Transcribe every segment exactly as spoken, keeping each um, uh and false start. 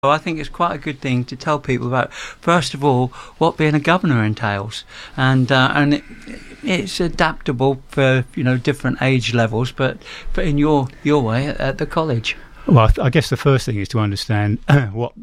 I think it's quite a good thing to tell people about, first of all, what being a governor entails, and uh, and it, it's adaptable for, you know, different age levels, but but in your your way at, at the college. Well, I, th- I guess the first thing is to understand what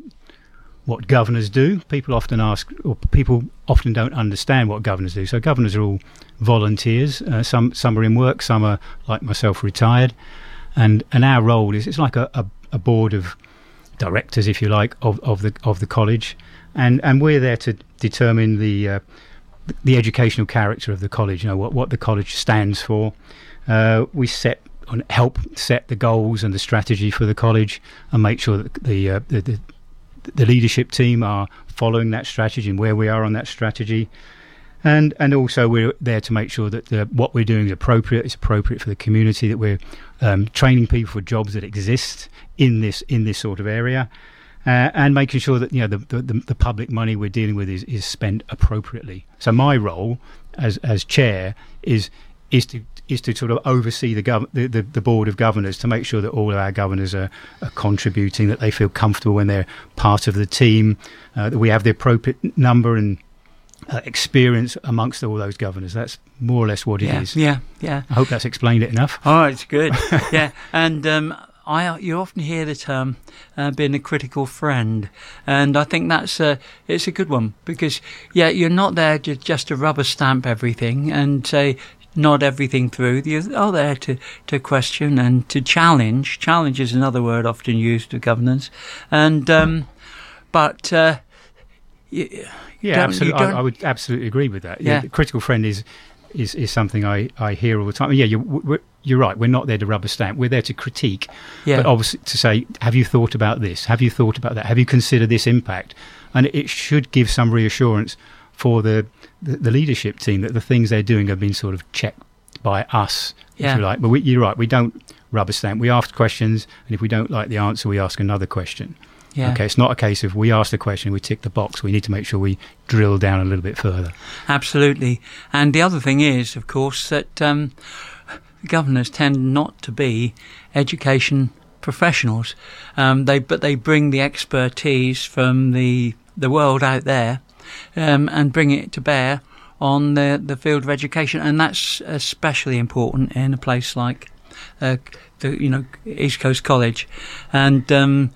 what governors do. People often ask, or people often don't understand what governors do. So governors are all volunteers. Uh, some some are in work, some are, like myself, retired, and and our role is it's like a, a, a board of directors, if you like, of, of the of the college, and and we're there to determine the uh, the educational character of the college. You know, what what the college stands for. Uh, we set on help set the goals and the strategy for the college, and make sure that the uh, the, the the leadership team are following that strategy and where we are on that strategy. And and also we're there to make sure that the, what we're doing is appropriate. It's appropriate for the community. That we're um, training people for jobs that exist in this in this sort of area, uh, and making sure that, you know, the, the the public money we're dealing with is, is spent appropriately. So my role as as chair is is to is to sort of oversee the, gov- the, the the board of governors, to make sure that all of our governors are, are contributing, that they feel comfortable when they're part of the team, uh, that we have the appropriate number and Uh, experience amongst all those governors. That's more or less what it yeah, is. Yeah, yeah. I hope that's explained it enough. Oh, it's good. Yeah, and um, I you often hear the term uh, being a critical friend, and I think that's a it's a good one, because yeah, you're not there to, just to rubber stamp everything and say nod everything through. You're there to, to question and to challenge. Challenge is another word often used of governance, and um, but. Uh, you, Yeah, absolutely. I, I would absolutely agree with that. Yeah. Yeah, critical friend is is, is something I, I hear all the time. Yeah, you're, we're, you're right. We're not there to rubber stamp. We're there to critique, yeah. but obviously to say, have you thought about this? Have you thought about that? Have you considered this impact? And it should give some reassurance for the, the, the leadership team that the things they're doing have been sort of checked by us, yeah. if you like. But we, you're right. We don't rubber stamp. We ask questions, and if we don't like the answer, we ask another question. Yeah. Okay, it's not a case of we ask the question, we tick the box. We need to make sure we drill down a little bit further. Absolutely. And the other thing is, of course, that um, governors tend not to be education professionals. Um, they but they bring the expertise from the the world out there um, and bring it to bear on the the field of education, and that's especially important in a place like uh, the you know East Coast College, and. Um,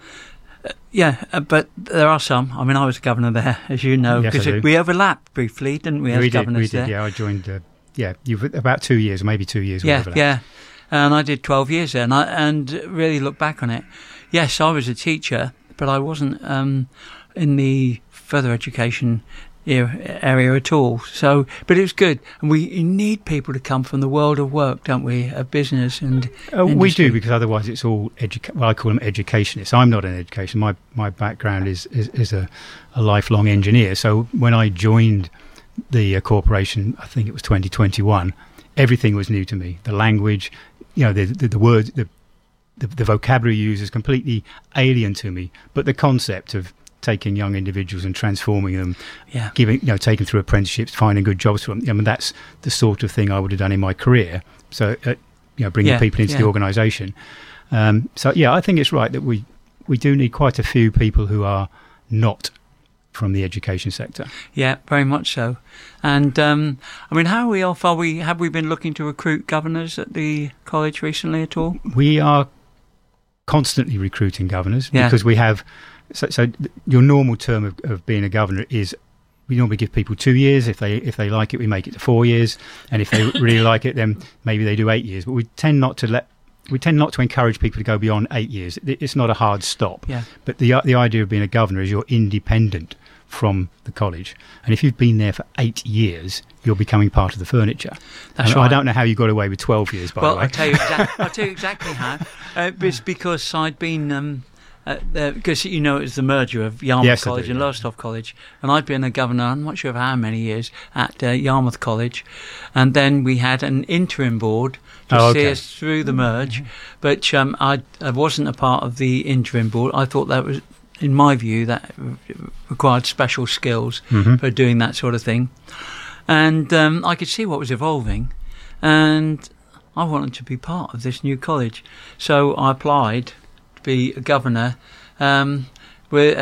Yeah, uh, but there are some. I mean, I was a governor there, as you know, because yes, we overlapped briefly, didn't we, as we governors did, we there? did, yeah. I joined, uh, yeah, you've about two years, maybe two years. Yeah, we yeah. And I did twelve years there, and, I, and really look back on it. Yes, I was a teacher, but I wasn't um, in the further education area at all. So, but it was good, and we need people to come from the world of work, don't we? Of business and uh, we do, because otherwise it's all educa- well, I call them educationists. I'm not an education. My my background is is, is a, a lifelong engineer. So when I joined the uh, corporation, I think it was twenty twenty-one. Everything was new to me. The language, you know, the the, the words, the, the the vocabulary used is completely alien to me. But the concept of taking young individuals and transforming them, yeah. giving, you know, taking through apprenticeships, finding good jobs for them. I mean, that's the sort of thing I would have done in my career. So, uh, you know, bringing yeah, people into yeah. the organisation. Um, so, yeah, I think it's right that we, we do need quite a few people who are not from the education sector. Yeah, very much so. And um, I mean, how are we off? Are we have we been looking to recruit governors at the college recently at all? We are constantly recruiting governors yeah. because we have. So, so your normal term of, of being a governor is we normally give people two years. If they if they like it, we make it to four years, and if they really like it, then maybe they do eight years. But we tend not to let we tend not to encourage people to go beyond eight years. It's not a hard stop. Yeah. But the the idea of being a governor is you're independent from the college, and if you've been there for eight years, you're becoming part of the furniture. That's and right. I don't know how you got away with twelve years. By well, the way, I'll tell you exactly. I'll tell you exactly how. Uh, it's because I'd been. Um, Uh, because you know it was the merger of Yarmouth yes, College do, and yeah. Lowestoft College, and I'd been a governor, I'm not sure of how many years, at uh, Yarmouth College, and then we had an interim board to oh, see okay. us through the merge, mm-hmm. but um, I, I wasn't a part of the interim board. I thought that was, in my view, that required special skills mm-hmm. for doing that sort of thing, and um, I could see what was evolving, and I wanted to be part of this new college, so I applied be a governor, um, We're